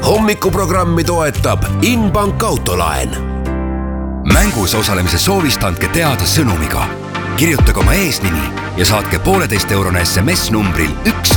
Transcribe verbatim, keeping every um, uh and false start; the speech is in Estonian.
hommikuprogrammi toetab Inbank autolaen. Mängus osalemise soovist andke teada sõnumiga. Kirjutage oma eesnimi ja saatke pooleteist eurone S M S numbril üks